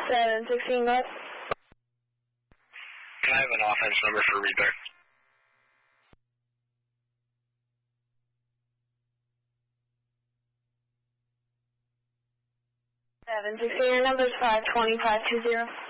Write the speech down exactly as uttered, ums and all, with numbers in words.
seven sixteen North. Can I have an offense number for repair? seven sixteen, your number is five twenty, five two zero.